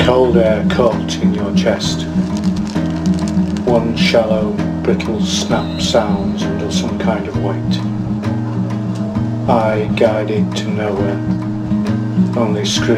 cold air caught in your chest. One shallow, brittle snap sounds under some kind of weight. I guided to nowhere, only screaming.